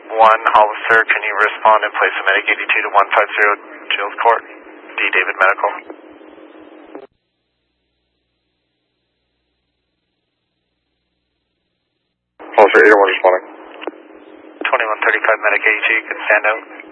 Hollister, can you respond and place a medic 82 to 150 Gilles Court? D. David Medical. Hollister 801 responding. 2135 medic 82, you can stand out.